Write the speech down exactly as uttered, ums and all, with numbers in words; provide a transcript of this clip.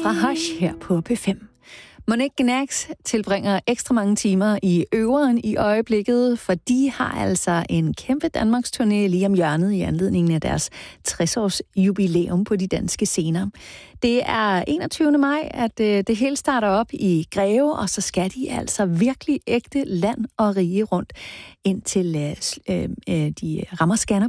fra Hush her på P fem. Monique Gnax tilbringer ekstra mange timer i Øveren i øjeblikket, for de har altså en kæmpe Danmarks turné lige om hjørnet i anledningen af deres tres-års jubilæum på de danske scener. Det er enogtyvende maj, at det hele starter op i Greve, og så skal de altså virkelig ægte land og rige rundt, indtil øh, øh, de rammer Skanderborg.